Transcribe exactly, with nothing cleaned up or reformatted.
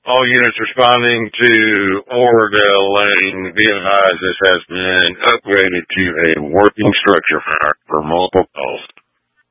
All units responding to Oradell Lane, be advised this has been upgraded to a working structure for, for multiple calls.